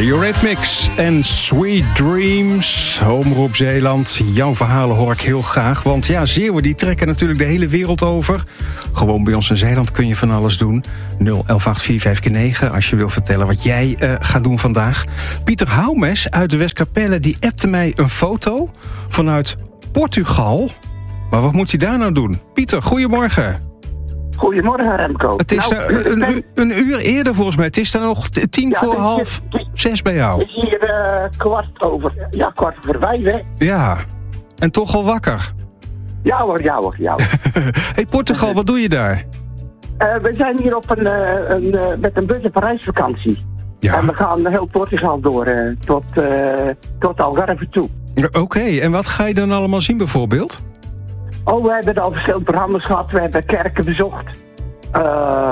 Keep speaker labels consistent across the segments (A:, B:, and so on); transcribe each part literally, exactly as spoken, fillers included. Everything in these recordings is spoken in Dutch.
A: Eurythmics en Sweet Dreams. Omroep Zeeland. Jouw verhalen hoor ik heel graag. Want ja, Zeeuwen die trekken natuurlijk de hele wereld over. Gewoon bij ons in Zeeland kun je van alles doen. nul elf acht vier vijf negen als je wil vertellen wat jij uh, gaat doen vandaag. Pieter Houmes uit de Westkapelle die appte mij een foto vanuit Portugal. Maar wat moet hij daar nou doen? Pieter, goedemorgen.
B: Goedemorgen, Remco.
A: Het is nou, daar een, een, een uur eerder volgens mij. Het is dan nog tien ja, voor is, half is, zes bij jou.
B: Het is hier uh, kwart over, ja, kwart over vijf, hè?
A: Ja, en toch al wakker.
B: Ja hoor, ja hoor, ja hoor.
A: Hey, Portugal, wat doe je daar?
B: Uh, we zijn hier op een, uh, een, uh, met een bus- en Parijsvakantie. Ja. En we gaan heel Portugal door, uh, tot, uh, tot Algarve toe.
A: Oké, okay, en wat ga je dan allemaal zien bijvoorbeeld?
B: Oh, we hebben al verschillende programma's gehad. We hebben kerken bezocht. Uh,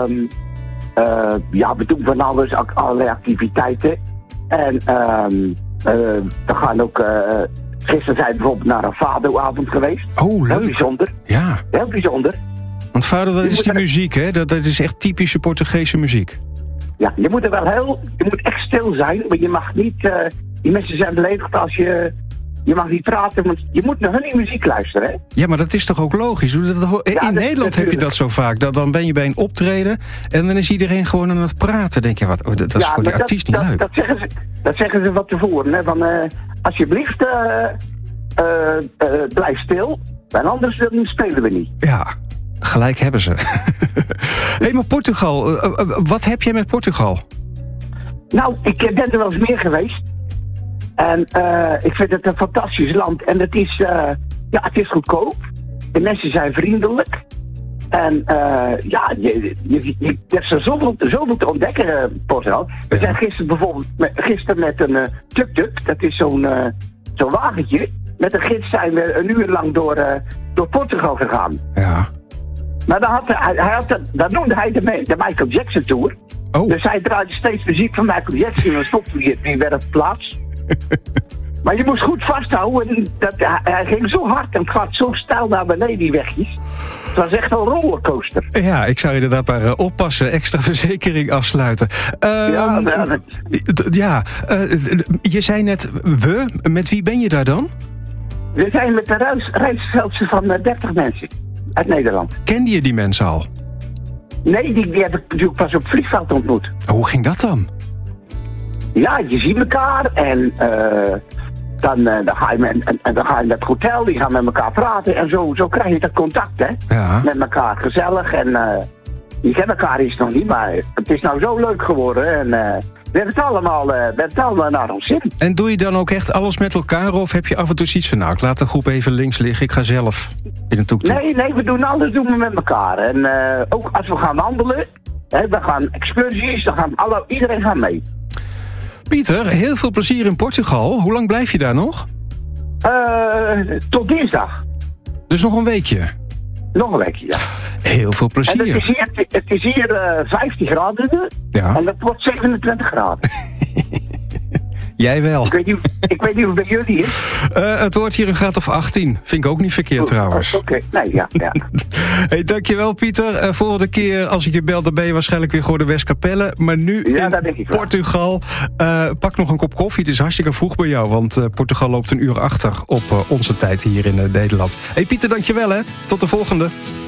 B: uh, ja, we doen van alles, allerlei activiteiten. En uh, uh, we gaan ook... Uh, gisteren zijn we bijvoorbeeld naar een Fado-avond geweest.
A: Oh, leuk.
B: Heel bijzonder.
A: Ja.
B: Heel bijzonder.
A: Want Fado, dat is die er... muziek, hè? Dat, dat is echt typische Portugese muziek.
B: Ja, je moet er wel heel... Je moet echt stil zijn, maar je mag niet... Uh, die mensen zijn beledigd als je... Je mag niet praten, want je moet naar hun muziek luisteren, hè?
A: Ja, maar dat is toch ook logisch? In ja, Nederland heb je dat zo vaak. Dat, dan ben je bij een optreden en dan is iedereen gewoon aan het praten. Denk je, wat, oh, dat is ja, voor die artiest
B: dat,
A: niet leuk.
B: Dat zeggen ze, dat zeggen ze wat tevoren, hè? Van, uh, alsjeblieft, uh, uh, uh, blijf stil. En anders dan spelen we niet.
A: Ja, gelijk hebben ze. Hé, hey, maar Portugal, uh, uh, wat heb jij met Portugal?
B: Nou, ik ben er wel eens meer geweest. En uh, ik vind het een fantastisch land. En het is, uh, ja, het is goedkoop. De mensen zijn vriendelijk. En uh, ja, je, je, je, er is er zoveel, zoveel te ontdekken, uh, Portugal. We ja. zijn gisteren bijvoorbeeld met, gisteren met een uh, tuk-tuk. Dat is zo'n, uh, zo'n wagentje. Met een gids zijn we een uur lang door, uh, door Portugal gegaan.
A: Ja.
B: Maar dan, had hij, hij had, dan noemde hij de, de Michael Jackson Tour.
A: Oh.
B: Dus hij draaide steeds muziek van Michael Jackson. En dan stopte hij die werd op plaats. Maar je moest goed vasthouden. Dat, hij ging zo hard en het gaat zo stijl naar beneden, die wegjes. Het was echt een rollercoaster.
A: Ja, ik zou inderdaad maar uh, oppassen. Extra verzekering afsluiten. Um, ja, uh, ja uh, je zei net we. Met wie ben je daar dan?
B: We zijn met een reisveldje van uh, dertig mensen uit Nederland.
A: Kende je die mensen al?
B: Nee, die, die heb ik natuurlijk pas op het vliegveld ontmoet.
A: Hoe ging dat dan?
B: Ja, je ziet elkaar en uh, dan, uh, dan, ga je met, en, en dan ga je naar het hotel, die gaan met elkaar praten en zo, zo krijg je dat contact, hè.
A: Ja.
B: Met elkaar gezellig en uh, je kent elkaar is nog niet, maar het is nou zo leuk geworden en uh, we hebben het allemaal, uh, we hebben het allemaal naar ons zin.
A: En doe je dan ook echt alles met elkaar of heb je af en toe iets van, nou, ik laat de groep even links liggen, ik ga zelf in een toektoek?
B: Nee, nee, we doen alles doen we met elkaar en uh, ook als we gaan wandelen, hè, we gaan excursies, dan gaan alle, iedereen gaat mee.
A: Pieter, heel veel plezier in Portugal. Hoe lang blijf je daar nog?
B: Uh, tot dinsdag.
A: Dus nog een weekje?
B: Nog een weekje, ja.
A: Heel veel plezier.
B: En het is hier, het is hier uh, vijftien graden ja. En dat wordt zevenentwintig graden.
A: Jij wel.
B: Ik weet niet, ik weet niet hoe het bij jullie is.
A: Uh, het wordt hier een graad of achttien. Vind ik ook niet verkeerd oh, trouwens.
B: Oké, okay. Nee, ja. ja.
A: Hey, dankjewel Pieter. Uh, volgende keer als ik je bel, dan ben je waarschijnlijk weer gewoon de Westkapelle. Maar nu
B: ja,
A: in Portugal. Uh, pak nog een kop koffie. Het is hartstikke vroeg bij jou. Want uh, Portugal loopt een uur achter op uh, onze tijd hier in uh, Nederland. Hey Pieter, dankjewel hè. Tot de volgende.